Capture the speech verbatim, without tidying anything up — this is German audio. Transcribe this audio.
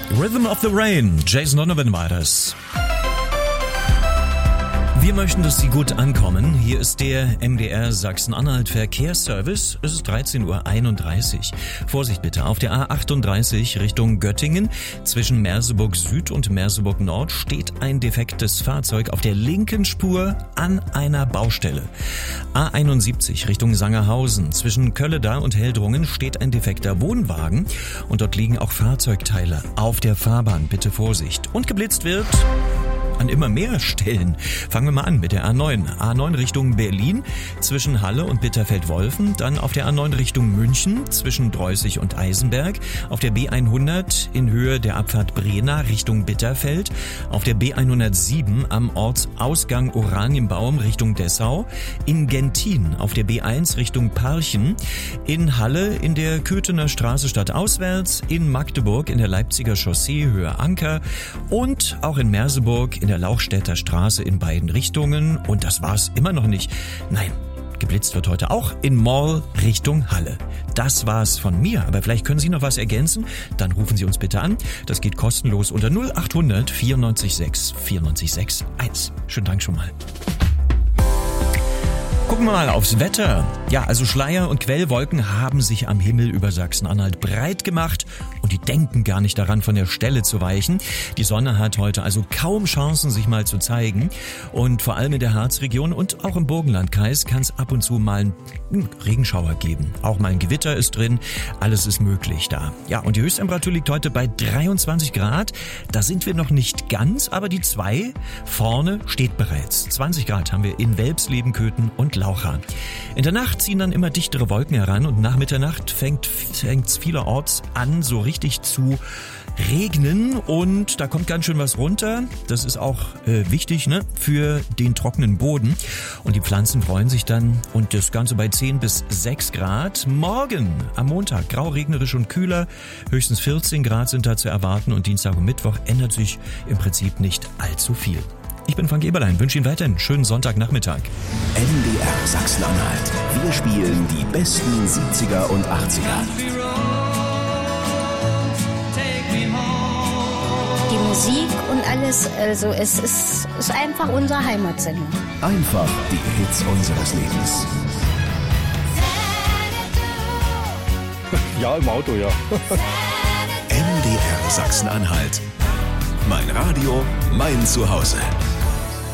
Rhythm of the Rain, Jason Donovan war das. Wir möchten, dass Sie gut ankommen. Hier ist der M D R Sachsen-Anhalt Verkehrsservice. Es ist dreizehn Uhr einunddreißig. Vorsicht bitte, auf der A achtunddreißig Richtung Göttingen zwischen Merseburg Süd und Merseburg Nord steht ein defektes Fahrzeug auf der linken Spur an einer Baustelle. A einundsiebzig Richtung Sangerhausen zwischen Kölleda und Heldrungen steht ein defekter Wohnwagen und dort liegen auch Fahrzeugteile auf der Fahrbahn. Bitte Vorsicht. Und geblitzt wird an immer mehr Stellen. Fangen wir mal an mit der A neun. A neun Richtung Berlin zwischen Halle und Bitterfeld-Wolfen. Dann auf der A neun Richtung München zwischen Dreußig und Eisenberg. Auf der B hundert in Höhe der Abfahrt Brena Richtung Bitterfeld. Auf der B hundertsieben am Ortsausgang Oranienbaum Richtung Dessau. In Gentin auf der B eins Richtung Parchen. In Halle in der Köthener Straße stadtauswärts. In Magdeburg in der Leipziger Chaussee Höhe Anker. Und auch in Merseburg in der Lauchstädter Straße in beiden Richtungen. Und das war's immer noch nicht. Nein, geblitzt wird heute auch in Mall Richtung Halle. Das war's von mir. Aber vielleicht können Sie noch was ergänzen? Dann rufen Sie uns bitte an. Das geht kostenlos unter null achthundert vierundneunzig sechs vierundneunzig sechs eins. Schönen Dank schon mal. Gucken wir mal aufs Wetter. Ja, also Schleier und Quellwolken haben sich am Himmel über Sachsen-Anhalt breit gemacht und die denken gar nicht daran, von der Stelle zu weichen. Die Sonne hat heute also kaum Chancen, sich mal zu zeigen. Und vor allem in der Harzregion und auch im Burgenlandkreis kann es ab und zu mal einen Regenschauer geben. Auch mal ein Gewitter ist drin. Alles ist möglich da. Ja, und die Höchsttemperatur liegt heute bei dreiundzwanzig Grad. Da sind wir noch nicht ganz, aber die zwei vorne steht bereits. zwanzig Grad haben wir in Welpsleben, Köthen und Laucha. In der Nacht ziehen dann immer dichtere Wolken heran und nach Mitternacht fängt es vielerorts an, so richtig zu regnen und da kommt ganz schön was runter. Das ist auch äh, wichtig, ne, für den trockenen Boden. Und die Pflanzen freuen sich dann und das Ganze bei zehn bis sechs Grad. Morgen am Montag grau, regnerisch und kühler. Höchstens vierzehn Grad sind da zu erwarten und Dienstag und Mittwoch ändert sich im Prinzip nicht allzu viel. Ich bin Frank Eberlein, wünsche Ihnen weiterhin einen schönen Sonntagnachmittag. M D R Sachsen-Anhalt. Wir spielen die besten siebziger und achtziger. Die Musik und alles, also es ist, ist einfach unsere Heimatsendung. Einfach die Hits unseres Lebens. Ja, im Auto, ja. M D R Sachsen-Anhalt. Mein Radio, mein Zuhause.